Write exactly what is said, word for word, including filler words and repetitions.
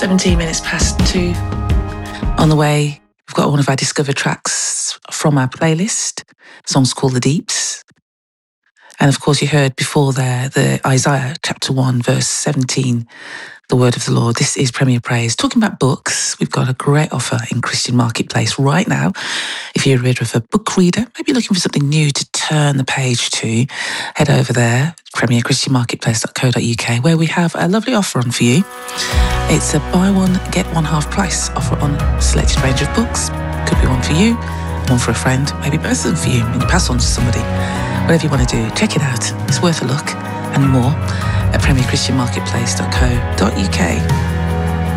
seventeen minutes past two. On the way, we've got one of our discovered tracks from our playlist. The song's called The Deeps. And of course, you heard before there the Isaiah chapter one, verse seventeen, the word of the Lord. This is Premier Praise. Talking about books, we've got a great offer in Christian Marketplace right now. If you're rid of a book reader, maybe looking for something new to turn the page to, head over there, premier christian marketplace dot co dot uk, where we have a lovely offer on for you. It's a buy one, get one half price offer on a selected range of books. Could be one for you, one for a friend, maybe both of them for you, and you pass on to somebody. Whatever you want to do, check it out. It's worth a look and more at premier christian marketplace dot co dot uk.